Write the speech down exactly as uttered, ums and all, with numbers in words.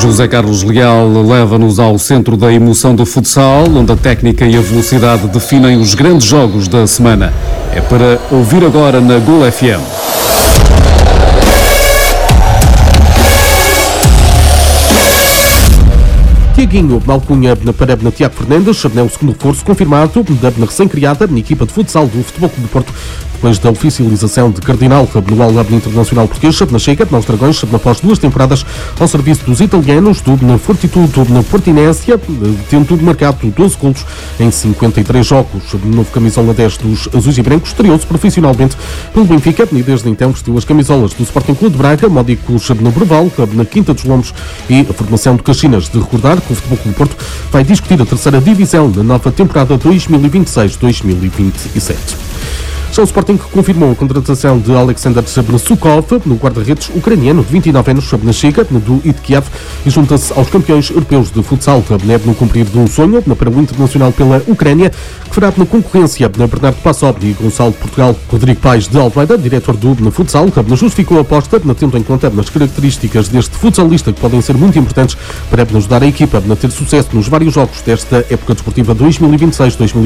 José Carlos Leal leva-nos ao centro da emoção do futsal, onde a técnica e a velocidade definem os grandes jogos da semana. É para ouvir agora na Gol F M. Tiaguinho, alcunha para Tiago Fernandes, é o segundo reforço confirmado da recém-criada na equipa de futsal do Futebol Clube do Porto, depois da oficialização de Cardinal no Algarve Internacional Português, na chega aos Dragões, após duas temporadas ao serviço dos italianos, do Fortitudo na Portinésia, tendo marcado doze golos em cinquenta e três jogos. O novo camisola dez dos azuis e brancos estreou-se profissionalmente pelo Benfica e desde então vestiu as camisolas do Sporting Clube de Braga, Módicos no Breval, na Quinta dos Lombos e a formação de Caxinas. De recordar que o Futebol Clube do Porto vai discutir a terceira divisão na nova temporada dois mil e vinte e seis dois mil e vinte e sete. Já o Sporting confirmou a contratação de Alexander Sukov, no guarda-redes ucraniano de vinte e nove anos, na chega do I T Kiev, e junta-se aos campeões europeus de futsal, no cumprir de um sonho para o Internacional pela Ucrânia, que fará na concorrência de Bernardo Passov e Gonçalo de Portugal. Rodrigo Paes de Almeida, diretor do futsal, justificou a aposta, tendo em conta as características deste futsalista que podem ser muito importantes para ajudar a equipa a ter sucesso nos vários jogos desta época desportiva dois mil e vinte e seis dois mil e vinte e sete.